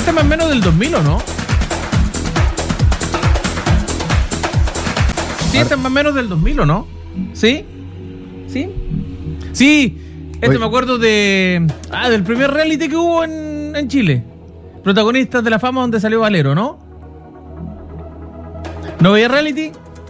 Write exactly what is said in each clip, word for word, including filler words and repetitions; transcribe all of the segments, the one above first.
Este es más o menos del dos mil, ¿o no? Sí, este es más o menos del dos mil, ¿o no? ¿Sí? ¿Sí? Sí, este Oye. me acuerdo de... Ah, del primer reality que hubo en, en Chile. Protagonistas de la fama donde salió Valero, ¿no? ¿No veía reality?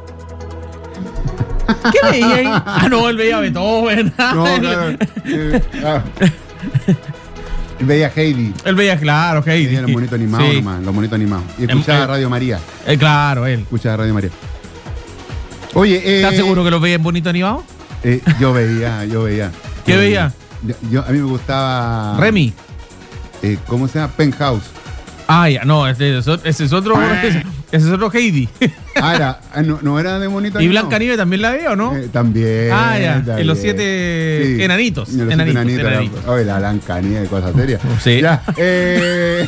¿Qué veía ahí? Ah, no, él veía Beethoven. No, claro. Eh, ah. Él veía Heidi. Él veía, claro, Heidi. Veía los monitos animados sí. nomás, los monitos animados. Y escuchaba eh, Radio María. Eh, claro, él. Escuchaba Radio María. Oye, eh, ¿estás seguro que los veía en bonito animado? Eh, yo veía, yo veía. ¿Qué yo veía? Yo, yo, a mí me gustaba... Remy. Eh, ¿Cómo se llama? Penthouse. Ah, ya, no, ese, ese es otro... ese, ese es otro Heidi. Ah, era, no, no era de bonito animado. ¿Y Blanca Nieves también la veo, no? Eh, también. Ah, ya, también. En los siete sí. enanitos. En los enanitos, siete enanitos. enanitos. Era, oye, la Blanca Nieves, cosa seria. Sí. Ya, eh...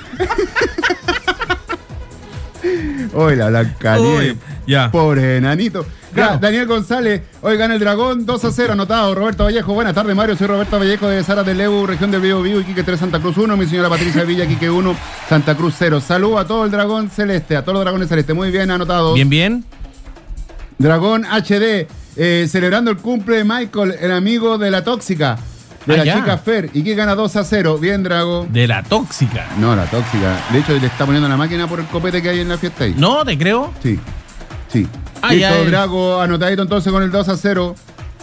Oye, la Blanca Nieves. Ya. Pobre enanito. Claro. Ya, Daniel González, hoy gana el Dragón dos a cero, anotado. Roberto Vallejo, buenas tardes, Mario. Soy Roberto Vallejo de Zara del Lebu, región del Bío Bío, Iquique tres, Santa Cruz uno. Mi señora Patricia Villa, Iquique uno, Santa Cruz cero. Saludos a todo el Dragón Celeste, a todos los Dragones Celeste. Muy bien, anotado. Bien, bien. Dragón H D, eh, celebrando el cumple de Michael, el amigo de la tóxica, de ah, la ya. chica Fer. Iquique gana dos a cero. Bien, Drago. De la tóxica. No, la tóxica. De hecho, le está poniendo la máquina por el copete que hay en la fiesta ahí. No, te creo. Sí, sí. Ah, listo, ya, Drago, anotadito entonces con el dos a cero.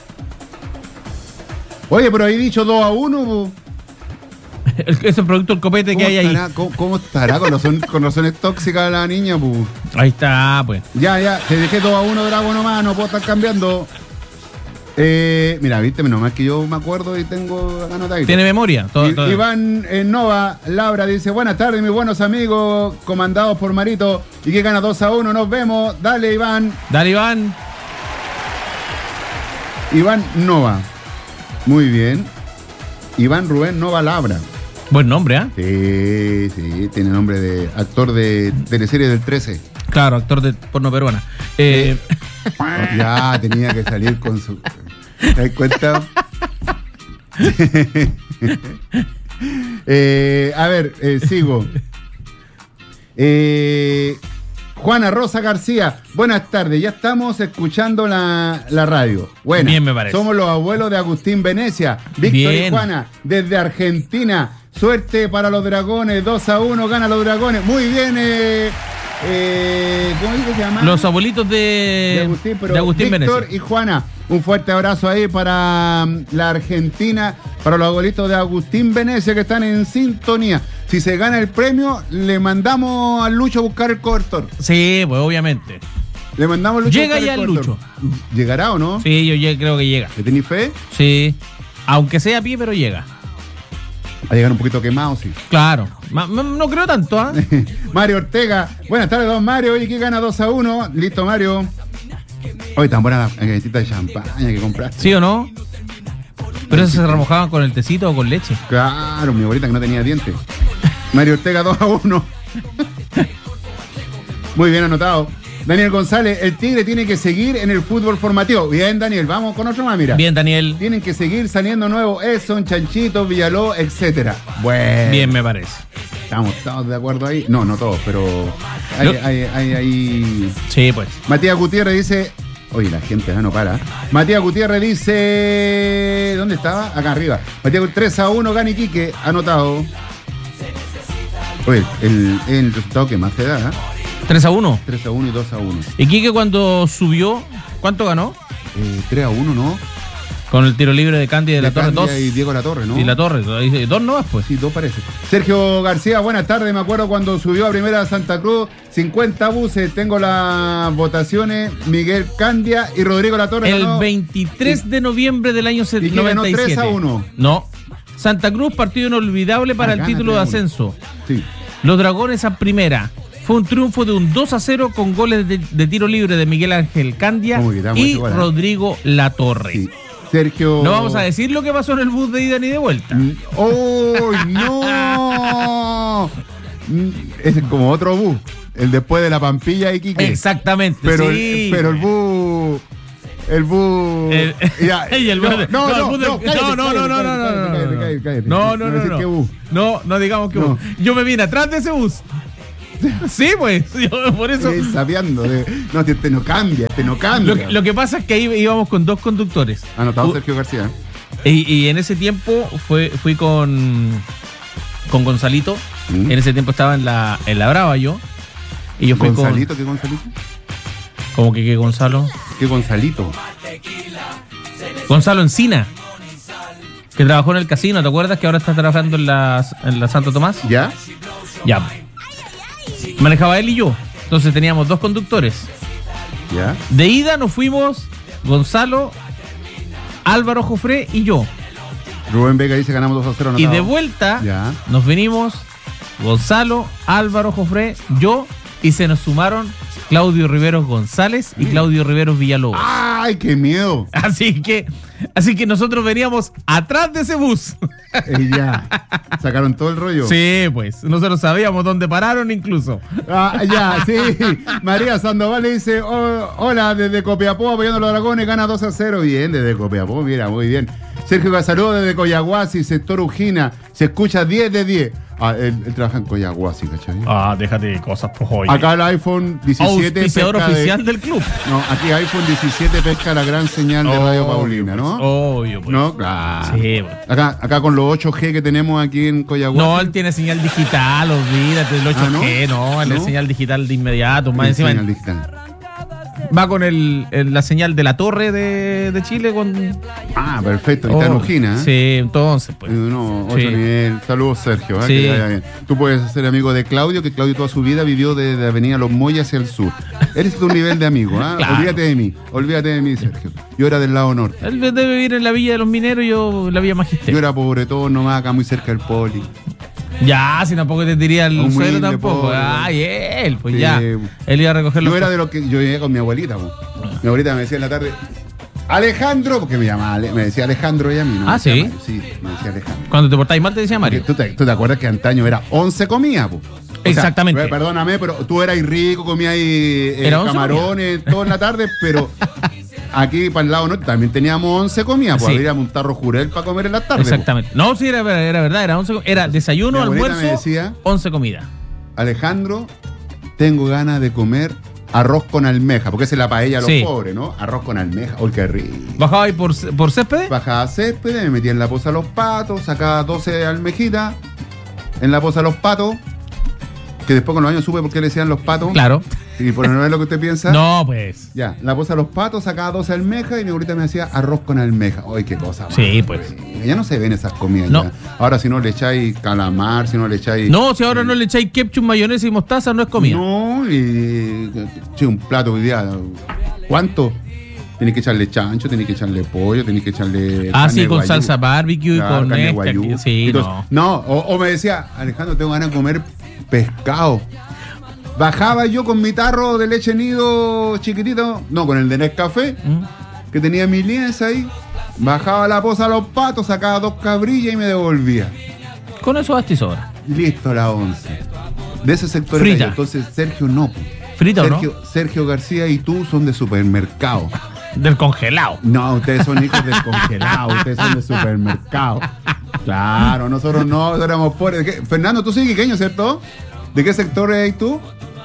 Oye, pero ahí dicho dos a uno. Ese producto del copete que hay estará, ahí. ¿cómo, ¿Cómo estará con razones, con razones tóxicas la niña, pu? Ahí está, pues. Ya, ya, te dejé dos a uno, Drago, nomás, no puedo estar cambiando. Eh, mira, viste, menos mal que yo me acuerdo y tengo anotadito. Tiene memoria. Todo, I, todo. Iván eh, Nova, Laura dice, buenas tardes, mis buenos amigos, comandados por Marito, y que gana dos a uno, nos vemos. Dale, Iván. Dale, Iván. Iván Nova. Muy bien. Iván Rubén Nova Labra. Buen nombre, ¿ah? ¿eh? Sí, sí, tiene nombre de actor de teleserie del trece. Claro, actor de porno peruana. Eh... Ya tenía que salir con su... ¿Te das cuenta? eh, a ver, eh, sigo. Eh, Juana Rosa García, buenas tardes. Ya estamos escuchando la, la radio. Bueno, bien, me parece. Somos los abuelos de Agustín Venecia. Víctor y Juana, desde Argentina. Suerte para los Dragones. dos a uno, gana los Dragones. Muy bien, eh... Eh, ¿Cómo dice que se llama? Los abuelitos de, de Agustín, pero de Agustín Víctor Venecia. Y Juana, un fuerte abrazo ahí para um, la Argentina, para los abuelitos de Agustín Venecia que están en sintonía. Si se gana el premio, le mandamos al Lucho a buscar el cobertor. Sí, pues obviamente. Le mandamos al Lucho. Llega ya el Lucho. ¿Llegará o no? Sí, yo ya creo que llega. ¿Le tenés fe? Sí, aunque sea a pie, pero llega. A llegar un poquito quemado, sí. Claro, ma, ma, no creo tanto, ¿ah? ¿eh? Mario Ortega, buenas tardes, don Mario. Oye, ¿qué gana dos a uno? Listo, Mario. Hoy tan buena la galletita de champaña que compraste. ¿Sí o no? Pero eso se remojaban con el tecito o con leche. Claro, mi abuelita que no tenía dientes. Mario Ortega dos a uno. Muy bien anotado. Daniel González, el Tigre tiene que seguir en el fútbol formativo. Bien, Daniel, vamos con otro más, mira. Bien, Daniel. Tienen que seguir saliendo nuevos Edson, Chanchito, Villaló, etcétera. Bueno. Bien, me parece. Estamos todos de acuerdo ahí. No, no todos, pero hay, no. hay, hay, hay... Sí, pues. Matías Gutiérrez dice... Oye, la gente ya no para. Matías Gutiérrez dice... ¿Dónde estaba? Acá arriba. Matías tres a uno, gana Iquique, anotado. Oye, el, el resultado que más se da, ¿eh? tres a uno. tres a uno y dos a uno. Iquique cuando subió, ¿cuánto ganó? Eh, tres a uno, ¿no? Con el tiro libre de Candy de, de la Torre dos. Y Diego La Torre, ¿no? Y La Torre, dos no más, pues. Sí, dos parece. Sergio García, buenas tardes. Me acuerdo cuando subió a primera Santa Cruz, cincuenta buses. Tengo las votaciones, Miguel Candia y Rodrigo La Torre. El ¿no? veintitrés de noviembre del año ¿Y noventa y siete. tres a uno? No. Santa Cruz, partido inolvidable para ah, el título de ascenso. Sí. Los Dragones a primera. Fue un triunfo de un dos a cero con goles de, de tiro libre de Miguel Ángel Candia y Rodrigo La Torre. Sí. Sergio... No vamos a decir lo que pasó en el bus de ida ni de vuelta. ¡Oh, no! Es como otro bus. El después de la Pampilla y Iquique. Exactamente, pero sí. El, pero el bus... El bus. El- Ya, y el no, bus- no, el no, bus del- no, cállate, no, no, no, no, cállate, no, no, cállate, no, cállate, no. cállate, cállate. No, no, No no, decir no. qué bus. No, no digamos que No. bus. Yo me vine atrás de ese bus. Sí, pues. Yo, por eso. Eh, sapeando de- No, este no cambia, este no Lo, cambia. que- lo que pasa es que ahí íbamos con dos conductores. Anotado U- Sergio García. Y, y en ese tiempo fue, fui con, con Gonzalito. ¿Mm? En ese tiempo estaba en la, en la Brava yo. Y yo fui Gonzalito, ¿qué Gonzalito? con. ¿Cómo que qué Gonzalo? ¿Qué Gonzalito? Gonzalo Encina. Que trabajó en el casino, ¿te acuerdas? Que ahora está trabajando en la, en la Santo Tomás. ¿Ya? Ya. Manejaba él y yo. Entonces teníamos dos conductores. ¿Ya? De ida nos fuimos Gonzalo, Álvaro Jofré y yo. Rubén Vega dice ganamos dos a cero. Y anotado. de vuelta Ya. nos venimos Gonzalo, Álvaro Jofré, yo y se nos sumaron Claudio Riveros González y Claudio Riveros Villalobos. ¡Ay, qué miedo! Así que, así que nosotros veníamos atrás de ese bus. Eh, ya. Sacaron todo el rollo. Sí, pues. Nosotros sabíamos dónde pararon incluso. Ah, ya, sí. María Sandoval le dice: "Oh, hola, desde Copiapó apoyando a los dragones, gana dos a cero. Bien, desde Copiapó, mira, muy bien. Sergio Casaludo desde Coyahuasi, sector Ujina, se escucha diez de diez. Ah, él, él trabaja en Coyahuasi, ¿cachai? Ah, déjate de cosas, pues hoy. Acá el iPhone diecisiete Auspiciador pesca de- oficial del club. No, aquí iPhone diecisiete pesca la gran señal de Radio Paulina, ¿no? Obvio, pues. No, claro. Sí, pues. Acá, acá con los ocho G que tenemos aquí en Coyahuasi. No, él tiene señal digital, olvídate del ocho G, Ah, ¿no? no, él es ¿No? señal digital de inmediato, más el encima señal digital. va con el, el- la señal de la torre de, de Chile con Ah, perfecto. Ahí está en Oh, Ujina, ¿eh? Sí, entonces pues. No, otro Sí. nivel. Saludos, Sergio. ¿eh? Sí. Que vaya bien. Tú puedes ser amigo de Claudio, que Claudio toda su vida vivió desde Avenida Los Molles hacia el sur. Eres tu nivel de amigo. ¿eh? Claro. Olvídate de mí. Olvídate de mí, Sergio. Yo era del lado norte. Él debe vivir en la Villa de los Mineros y yo en la Villa Yo Magisterio. era pobretón nomás, acá muy cerca del poli. Ya, si tampoco te diría el Humilde, suelo tampoco. pobre. Ay, él, pues Sí. ya. Él iba a recoger los Yo era de lo que yo llegué con mi abuelita. Po. Mi abuelita me decía en la tarde, Alejandro, porque me llamaba, Ale- me decía Alejandro ella a mí. ¿no? Ah, Me ¿sí? decía Mario. Sí, me decía Alejandro. Cuando te portáis mal te decía Mario. Porque ¿Tú te, tú te acuerdas que antaño era once comidas? Po? O sea, Exactamente. perdóname, pero tú eras rico, comías ahí, eh, Era once camarones toda la tarde, pero aquí para el lado norte también teníamos once comidas, pues Sí. abríamos un tarro jurel para comer en la tarde. po. Exactamente. No, sí, era, ver- era verdad, era once, era desayuno, Mi abuelita almuerzo, me decía- once comidas. Alejandro, tengo ganas de comer arroz con almeja, porque esa es la paella de los Sí. pobres, ¿no? Arroz con almeja, ¡ay, qué rico! ¿Bajaba ahí por, por césped? Bajaba césped, me metía en la poza de los patos, sacaba doce almejitas en la poza de los patos, que después con los años supe por qué le decían los patos. Claro. Y por no es lo que usted piensa. No, pues. Ya, la poza de los patos, sacaba doce almejas y mi abuelita me hacía arroz con almeja. ¡Ay, qué cosa! más Sí, pues. rica! Ya no se ven esas comidas. No. ya. Ahora si no le echáis calamar, si no le echáis... No, si ahora no le echáis ketchup, mayonesa y mostaza, no es comida. No, y che, un plato hoy día. ¿Cuánto? Tienes que echarle chancho, tienes que echarle pollo, tienes que echarle. Ah, carne sí, con guayú. salsa barbecue y Claro, con carne este, guayú. aquí. Sí, Entonces, no. no, o, o me decía, Alejandro, tengo ganas de comer pescado. Bajaba yo con mi tarro de leche nido chiquitito, no, con el de Nescafé, ¿Mm? que tenía mi lienza ahí. Bajaba la poza a los patos, sacaba dos cabrillas y me devolvía. Con eso basta y sobra. Listo, la once. De ese sector Frita. era yo. Entonces, Sergio no. po. ¿Frita o no? Sergio, Sergio García y tú son de supermercado. Del congelado. No, ustedes son hijos del congelado, ustedes son de supermercado. Claro, nosotros no, nosotros éramos pobres. ¿De qué? Fernando, tú sigues quiqueño, ¿cierto? ¿De qué sector eres tú?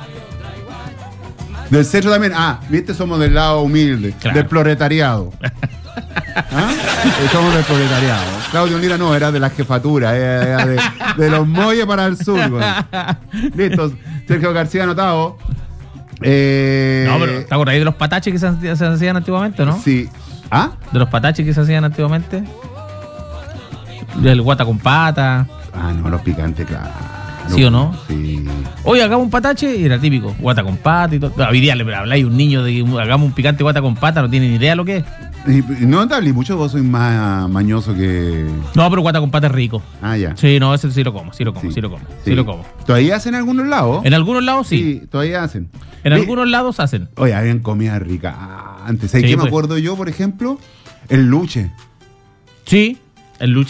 Del centro también. Ah, viste, somos del lado humilde, Claro. del proletariado. ¿Ah? Eh, Somos del proletariado. Claudio Lira no, era de la jefatura, era, era de, de los Molles para el sur. güey. Listo, Sergio García anotado. Eh, No, pero ¿te acordás de los pataches que se, se hacían antiguamente, no? Sí. ¿Ah? De los pataches que se hacían antiguamente. Del guata con pata. Ah, no, los picantes, claro. ¿Sí o no? Sí. Oye, hagamos un patache y era típico. Guata con pata y todo. No, hoy día le habláis a un niño de que hagamos un picante guata con pata, no tiene ni idea lo que es. Y, y no te hablé mucho, vos sois más mañoso que. No, pero guata con pata es rico. Ah, ya. Sí, no, ese sí lo como, sí lo como, sí, Sí, lo como, sí. sí. lo como. ¿Todavía hacen en algunos lados? En algunos lados sí. todavía hacen. En Sí. algunos lados hacen. Oye, habían comida rica antes. ¿Sabes Sí, qué me pues. acuerdo yo, por ejemplo? El luche. Sí, el luche.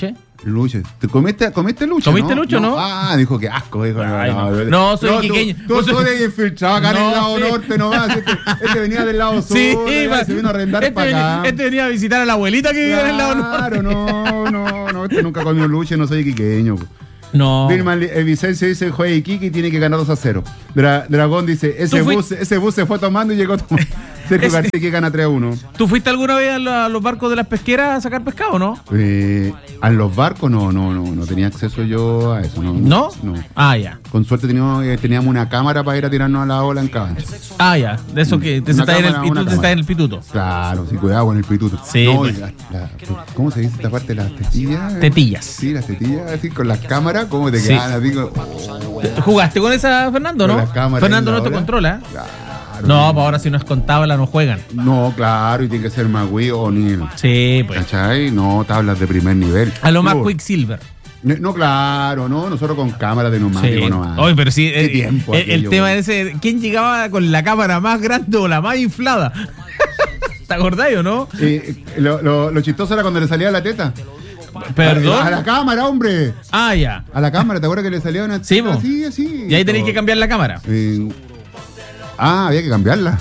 Luche. ¿Te comiste, comiste luche? ¿Comiste ¿no? lucho, no? Ah, dijo que asco. Dijo, Ay, no, no. no, No, soy tú- iquiqueño. Tú, Vos tú soy- eres infiltrado acá en No, el lado sí. norte nomás. Este, este venía del lado sur. Sí, de acá, va- se vino a arrendar este, para venía, acá. este venía a visitar a la abuelita que vive en el lado norte. Claro, no, no, no. Este nunca comió luche, no soy iquiqueño. No. Vilma eh, Vicencio dice, juega Iquique y tiene que ganar dos a cero. Dra- Dragón dice, ese Tú fui- bus, ese bus se fue tomando y llegó tomando. Sergio Ese- García que gana tres a uno. ¿Tú fuiste alguna vez a, la- a los barcos de las pesqueras a sacar pescado, no? Eh, a los barcos no, no, no, no tenía acceso yo a eso. ¿No? ¿No? No. Ah, ya. Con suerte teníamos, eh, teníamos una cámara para ir a tirarnos a la ola en Cabancha. Ah, ya. De eso que te Una está en el cámara, una pituto, cámara. está en el pituto. Claro, sí, cuidado con el pituto. Sí, No, pues. y la- la- ¿cómo se dice esta parte? Las tetillas. Tetillas. Sí, las tetillas, así con las cámaras, ¿cómo te Sí. quedan? Así con, ¿Jugaste con esa, Fernando, con no? las cámaras Fernando en la no te ola. controla. Claro. No, pues ahora si no es con tabla no juegan. No, claro, y tiene que ser Magui o O'Neill. Sí, pues. ¿Cachai? No, tablas de primer nivel. A lo más No, Quicksilver. No, claro, no, nosotros con cámaras de neumático Sí. nomás. Oye, pero sí, Qué eh, tiempo el, el aquello, tema güey. ese, ¿quién llegaba con la cámara más grande o la más inflada? ¿Te acordáis o no? Eh, lo, lo- lo chistoso era cuando le salía la teta. Perdón. A la cámara, hombre. Ah, ya. A la cámara, ¿te acuerdas que le salía una Sí, teta po. así, así? Y ahí tenéis que cambiar la cámara. Eh, ah, había que cambiarla.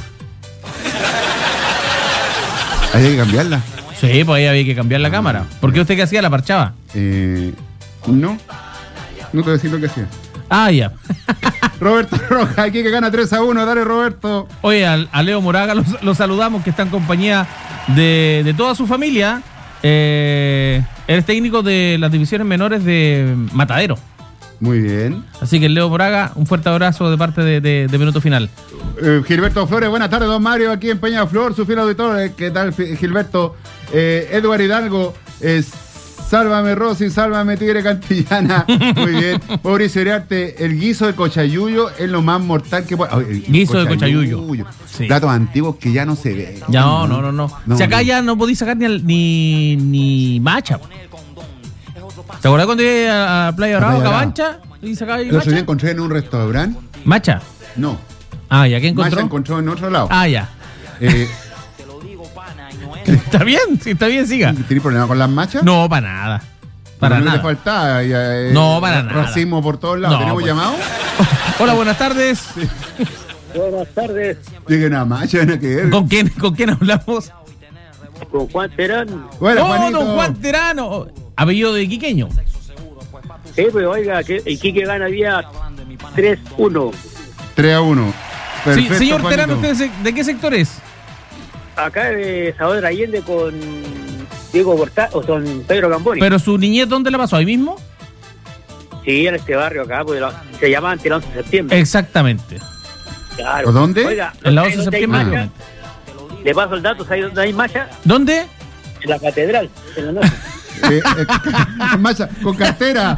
Había que cambiarla. Sí, pues ahí había que cambiar la cámara. ¿Por qué usted qué hacía? ¿La parchaba? Eh, no. No te voy a decir lo que hacía. Ah, ya. Roberto Roja, aquí que gana tres a uno. Dale, Roberto. Oye, al- a, Leo Moraga los, los saludamos, que está en compañía de, de toda su familia. Eh, él es técnico de las divisiones menores de Matadero. Muy bien. Así que Leo Moraga, un fuerte abrazo de parte de, de- de Minuto Final. Eh, Gilberto Flores, buenas tardes, don Mario, aquí en Peñaflor, su fiel auditor. Eh, ¿Qué tal, Fi- Gilberto? Eh, Edward Hidalgo, eh, sálvame Rosy, sálvame Tigre Cantillana. Muy bien. Mauricio Iriarte, el guiso de cochayuyo es lo más mortal que puede. Oh, el Guiso de cochayuyo. Sí. Datos antiguos que ya no se ven. Ya, no, no, no, no. No, si acá no. ya no podéis sacar ni, al- ni, ni macha. ¿Te acuerdas cuando iba a, a Playa A Bravo, Playa Bravo. Cabancha? Y sacabais El otro día macha. encontré en un restaurante. Macha. No. Ah, ¿ya qué encontró? Macha encontró en otro lado. Ah, ya. Eh, Está bien, sí, está bien, siga. ¿Tienes problema con las machas? No, para nada. Para No nada. te falta. eh, No, para nada. Racismo por todos lados. No, ¿Tenemos pues. llamado? Hola, buenas tardes. Buenas tardes, Dije nada, macha, nada que ver. ¿Con quién, ¿Con quién hablamos? con Juan Terán. Bueno, ¡Oh, Juanito. don Juan Terano! Apellido de Quiqueño. Sí, pues oiga, que Iquique gana día tres uno. tres a uno. Sí, Perfecto, señor Juanito. Terano, ¿usted se- de qué sector es? Acá de Salvador Allende con Diego Cortá, o con Pedro Gamboni. ¿Pero su niñez dónde la pasó? ¿Ahí mismo? Sí, en este barrio acá, pues, la- se llama ante el once de septiembre. Exactamente. Claro. ¿O dónde? Oiga, En la ¿no once de hay septiembre. macha? Le paso el dato, ¿sabes dónde hay macha? ¿Dónde? En la catedral, en la noche. Eh, eh, macha, con cartera.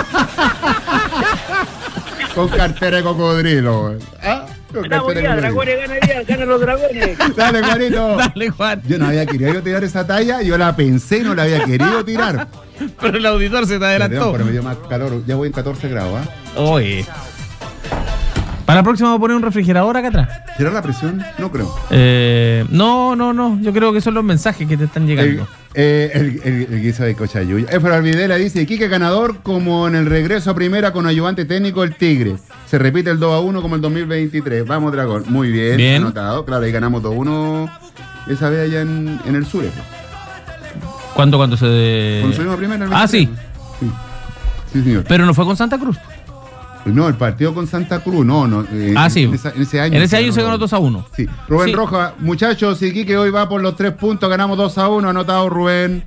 Con cartera de cocodrilo. Ah, con Gana cartera de día, cocodrilo. dragones, gana día, ganan los dragones. Dale, Juanito. Dale, Juan. Yo no había querido tirar esa talla, yo la pensé y no la había querido tirar. Pero el auditor se te Perdón, adelantó. pero me dio más calor. Ya voy en catorce grados, ¿ah? Oye. Para la próxima voy a poner un refrigerador acá atrás. ¿Será la presión? No creo. Eh, no, no, no. Yo creo que son los mensajes que te están El, llegando. eh, el, el- el guiso de Cochayuya. Efra Videla dice: Iquique ganador como en el regreso a primera con ayudante técnico el Tigre. Se repite el dos a uno como el dos mil veintitrés. Vamos, Dragón. Muy bien. Bien. Anotado. Claro, ahí ganamos dos a uno esa vez allá en, en el sur. eh. ¿Cuándo, cuándo se.? Cuando subimos a primera. en el Ah, sí. veintitrés. Sí. Sí, señor. Pero no fue con Santa Cruz. No, el partido con Santa Cruz, no. no eh, Ah, sí. En, esa- en ese año. En ese año se ganó dos a uno. Sí. Rubén Sí. Roja, muchachos, Iquique hoy va por los tres puntos. Ganamos dos a uno. Anotado Rubén.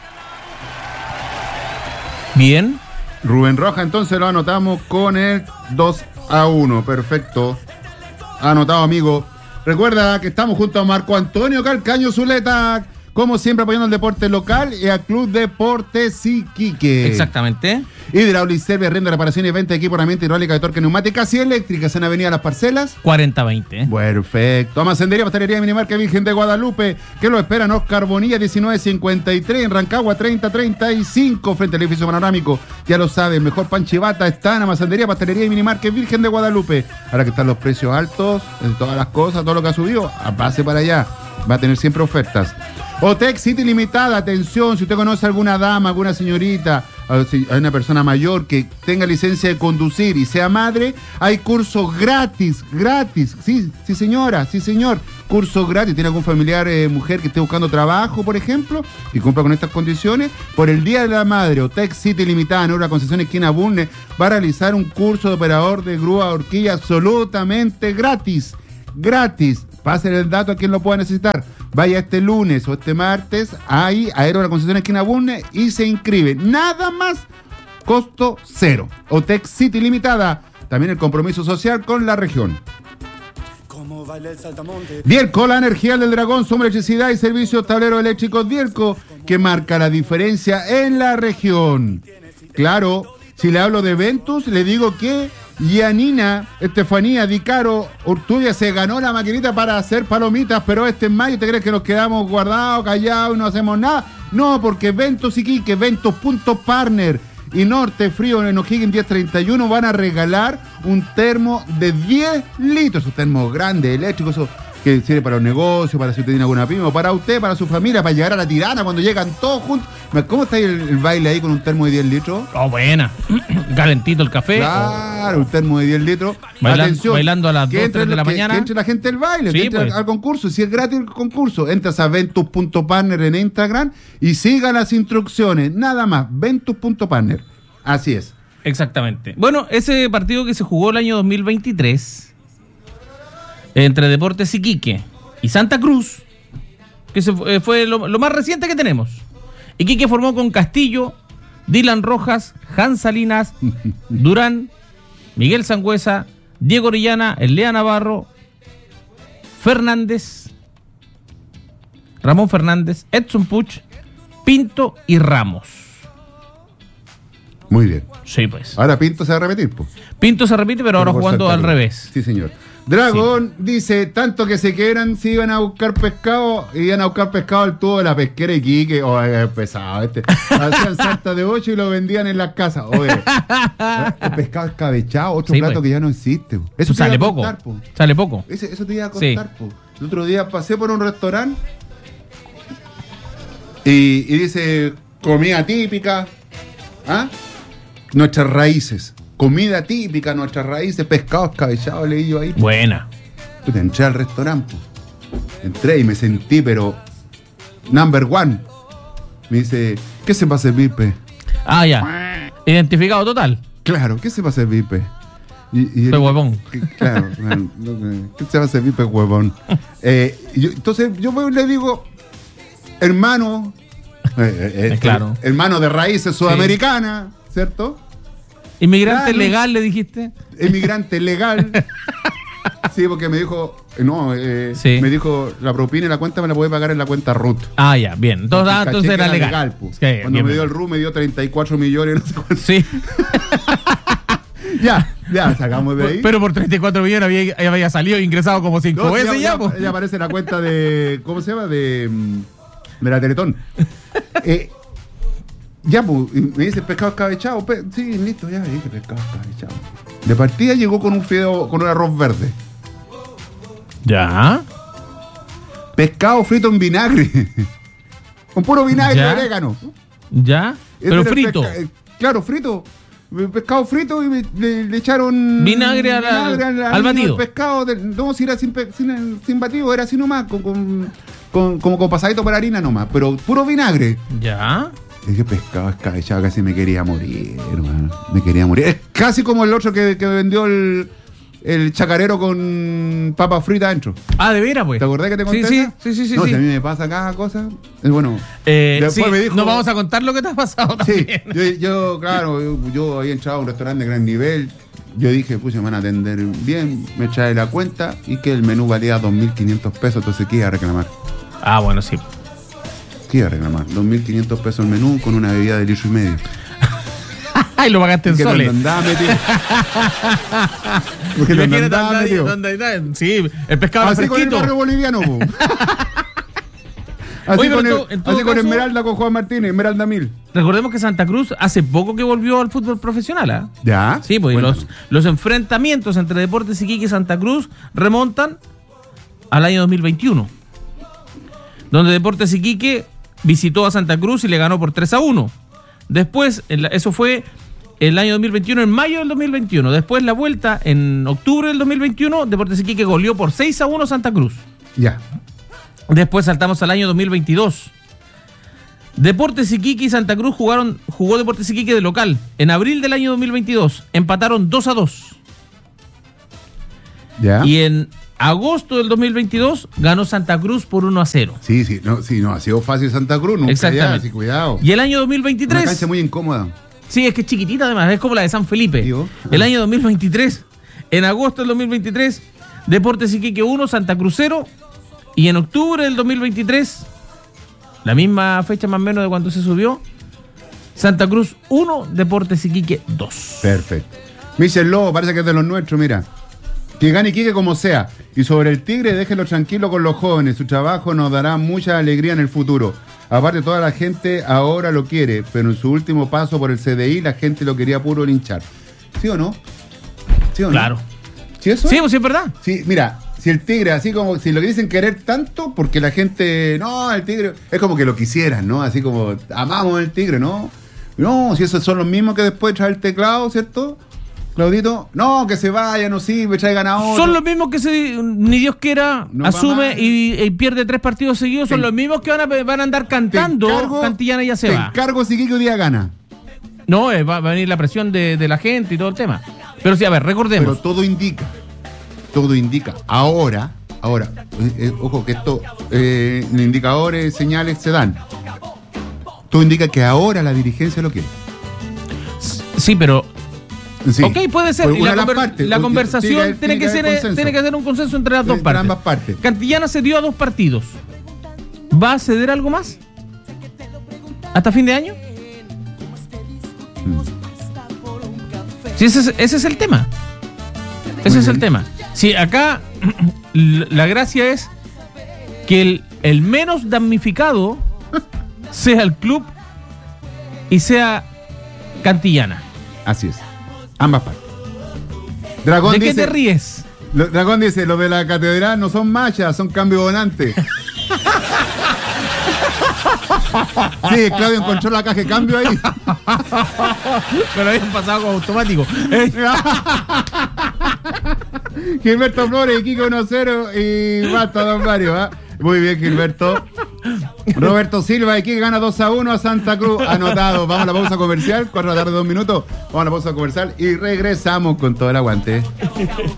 Bien. Rubén Roja, entonces lo anotamos con el dos a uno. Perfecto. Anotado, amigo. Recuerda que estamos junto a Marco Antonio Calcaño Zuleta, como siempre apoyando al deporte local y al Club Deportes Iquique. Exactamente. Hydraulic Service, rienda, reparación y venta de equipamiento hidráulica de torque, neumáticas y eléctricas en Avenida Las Parcelas. cuarenta veinte. Perfecto. Almacenería, pastelería Minimarca Virgen de Guadalupe, que lo esperan Oscar Bonilla diecinueve cincuenta y tres, en Rancagua treinta treinta y cinco, frente al edificio panorámico. Ya lo saben, mejor pan chivata está en Almacenería, pastelería y Minimarca Virgen de Guadalupe. Ahora que están los precios altos, de todas las cosas, todo lo que ha subido, a pase para allá. Va a tener siempre ofertas. Otec City Limitada, atención, si usted conoce a alguna dama, alguna señorita, a una persona mayor que tenga licencia de conducir y sea madre, hay cursos gratis, gratis. Sí, sí señora, sí señor. Curso gratis. ¿Tiene algún familiar, eh, mujer que esté buscando trabajo, por ejemplo, y cumpla con estas condiciones? Por el Día de la Madre, Otec City Limitada, en una concesión esquina Bulne, va a realizar un curso de operador de grúa horquilla absolutamente gratis. Gratis. Pasen el dato a quien lo pueda necesitar. Vaya este lunes o este martes ahí a Aero, la concesión esquina Bulne, y se inscribe. Nada más, costo cero. Otec City Limitada. También el compromiso social con la región. Dielco, la energía del dragón, somos electricidad y servicios tableros eléctricos Dielco, que marca la diferencia en la región. Claro, si le hablo de Ventus, le digo que Yanina Estefanía Di Caro Urtudia se ganó la maquinita para hacer palomitas, pero este en mayo, ¿te crees que nos quedamos guardados, callados y no hacemos nada? No, porque Ventus Iquique, Ventus.partner y Norte Frío en O'Higgins diez treinta y uno van a regalar un termo de diez litros, un termo grande, eléctrico, eso que sirve para los negocios, para si usted tiene alguna pyme, o para usted, para su familia, para llegar a la Tirana cuando llegan todos juntos. ¿Cómo está el, el baile ahí con un termo de diez litros? Oh, buena. Calentito el café. Claro, un termo de diez litros. Bailan, Atención, bailando a las dos, tres de la que, mañana. Que entre la gente al baile, Sí, que entre pues. al, al concurso. Si es gratis el concurso, entras a Ventus.partner en Instagram y siga las instrucciones. Nada más, Ventus.partner. Así es. Exactamente. Bueno, ese partido que se jugó el año dos mil veintitrés entre Deportes Iquique y Santa Cruz, que se fue, fue lo, lo más reciente que tenemos. Iquique formó con Castillo, Dylan Rojas, Hans Salinas, Durán, Miguel Sangüesa, Diego Orellana, Elea Navarro, Fernández, Ramón Fernández, Edson Puch, Pinto y Ramos. Muy bien. Sí, pues. Ahora Pinto se va a repetir, pues. Pinto se repite, pero ahora Por jugando Santa al Cruz. revés. Sí, señor. Dragón sí. Dice, tanto que se quieran, si iban a buscar pescado, iban a buscar pescado al tubo de la pesquera Iquique. Oye, es pesado este. Hacían salta de ocho y lo vendían en las casas. Oye, el pescado escabechado, otro Sí, plato pues. que ya no existe. Po. Eso te Sale iba a poco. contar, po. Sale poco. Ese, eso te iba a contar, Sí. po. El otro día pasé por un restaurante y, y dice, comida típica, ¿ah? Nuestras raíces. Comida típica, nuestras raíces, pescado escabechado, leí yo ahí. Buena. Pues entré al restaurante. Po. Entré y me sentí, pero number one. Me dice, ¿qué se va a servir, pe? Ah, ya. Identificado total. Claro, ¿qué se va a servir, pe? Y, y Pe huevón. que- Claro, claro, ¿qué se va a servir, pe huevón? Eh, y yo- entonces yo voy y le digo, hermano, eh, eh, eh, Claro. hermano de raíces sudamericanas, ¿cierto? Inmigrante Claro. legal, le dijiste. Emigrante legal. Sí, porque me dijo, eh, no, eh, Sí. me dijo, la propina y la cuenta me la puede pagar en la cuenta R U T. Ah, ya, bien. Entonces, ah, Caché entonces que era legal. po. Sí, Cuando bien, me dio bien. el R U me dio treinta y cuatro millones, no sé cuánto. Sí. Ya, ya, sacamos de ahí. Pero por treinta y cuatro millones había, había salido e ingresado como cinco No, veces ya, ya, po. ya aparece la cuenta de, ¿cómo se llama? De, mm, de la Teletón. Eh, ya, pues, y me dice pescado escabechado. Pe sí, listo, ya, dije pescado escabechado. De partida llegó con un fideo, con un arroz verde. Ya. Pescado frito en vinagre. Con puro vinagre Ya. y orégano. Ya. Ese Pero era el frito. pesca- eh, claro, frito. Eh, Pescado frito y me- le, le echaron Vinagre al- al batido. El pescado, del- no, si era sin, pe- sin, sin batido, era así nomás, con, con, con- como con pasadito por harina nomás, pero puro vinagre. Ya. Es que pescado escabechado, casi me quería morir, hermano. Me quería morir. Es casi como el otro que, que vendió el, el chacarero con papa frita adentro. Ah, de veras, pues. ¿Te acordás que te conté? Sí, sí, esa? sí, sí, sí. No, sí. si a mí me pasa cada cosa. Es bueno. Eh, Después sí, me dijo- no vamos a contar lo que te ha pasado Sí, también. yo, yo, claro, yo, yo había entrado a un restaurante de gran nivel. Yo dije, pues me van a atender bien, me trae la cuenta y que el menú valía dos mil quinientos pesos. Entonces, ¿qué iba a reclamar? Ah, bueno, sí. ¿Qué iba a reclamar? dos mil quinientos pesos el menú con una bebida de litro y medio. Ay, lo pagaste en Que soles. donde andaba metido. Porque donde Imagínate andaba andar- metido. donde- donde- Sí, el pescado era Así con el fresquito. barrio boliviano, po. Así, Oye, pero con, en el- todo- en todo así con caso- Esmeralda, con Juan Martínez, Esmeralda Mil. Recordemos que Santa Cruz hace poco que volvió al fútbol profesional, ¿ah? ¿Ya? Sí, pues y Cuéntanos. los, los enfrentamientos entre Deportes Iquique y Santa Cruz remontan al año dos mil veintiuno. donde Deportes Iquique visitó a Santa Cruz y le ganó por tres a uno. Después, en la, eso fue el año dos mil veintiuno, en mayo del dos mil veintiuno. Después la vuelta, en octubre del dos mil veintiuno, Deportes Iquique goleó por seis a uno Santa Cruz. Ya. Después saltamos al año dos mil veintidós. Deportes Iquique y Santa Cruz jugaron, jugó Deportes Iquique de local. En abril del año dos mil veintidós empataron dos a dos. Ya. Y en agosto del dos mil veintidós ganó Santa Cruz por uno a cero. Sí, sí, no, sí, no ha sido fácil Santa Cruz, nunca. Exactamente. Ya, así, cuidado. Y el año dos mil veintitrés... Una cancha muy incómoda. Sí, es que es chiquitita además, es como la de San Felipe. Digo. El año dos mil veintitrés, en agosto del dos mil veintitrés, Deportes Iquique uno, Santa Cruz cero. Y en octubre del dos mil veintitrés, la misma fecha más o menos de cuando se subió, Santa Cruz uno, Deportes Iquique dos. Perfecto. Michel Lobo, parece que es de los nuestros, mira. Que gane Iquique como sea. Y sobre el Tigre, déjenlo tranquilo con los jóvenes. Su trabajo nos dará mucha alegría en el futuro. Aparte, toda la gente ahora lo quiere, pero en su último paso por el C D I, la gente lo quería puro linchar. ¿Sí o no? ¿Sí o no? Claro. ¿Sí eso? Sí, pues sí es verdad. Sí, mira, si el Tigre, así como, si lo dicen querer tanto, porque la gente, no, el Tigre, es como que lo quisieran, ¿no? Así como, amamos el Tigre, ¿no? No, si esos son los mismos que después trae el teclado, ¿cierto? Claudito, no, que se vaya, no sirve, traigan a otro. Son los mismos que se, ni Dios quiera, No asume va más. y, y pierde tres partidos seguidos. Son Te- los mismos que van a, van a andar cantando. Te encargo- Cantillana ya se te va. encargo si Iquique hoy día gana. No, eh, va, va a venir la presión de, de la gente y todo el tema. Pero sí, a ver, recordemos. Pero todo indica, todo indica. Ahora, ahora, eh, eh, ojo que esto, eh, indicadores, señales se dan. Todo indica que ahora la dirigencia lo quiere. Sí, pero Sí. ok, puede ser. Por Y una la, de las conver- partes. la Tiene conversación que- tiene, que haber ser, eh, consenso. tiene que ser un consenso entre las dos Entre partes. ambas partes. Cantillana cedió a dos partidos. ¿Va a ceder algo más? ¿Hasta fin de año? Mm. Sí, ese es, ese es el tema. Ese Muy es el bien. tema. Sí, acá la gracia es que el, el menos damnificado sea el club y sea Cantillana. Así es. Ambas partes. Dragón ¿De qué dice, te ríes? lo- Dragón dice, los de la catedral no son machas, son cambio donante. Sí, Claudio encontró la caja de cambio ahí. Pero habían pasado como automático. Eh, Gilberto Flores, Iquique uno cero y basta, don Mario. ¿Ah? Muy bien, Gilberto. Roberto Silva, Iquique gana dos a uno a Santa Cruz. Anotado. Vamos a la pausa comercial. cuatro de la tarde, dos minutos. Vamos a la pausa comercial y regresamos con todo el aguante.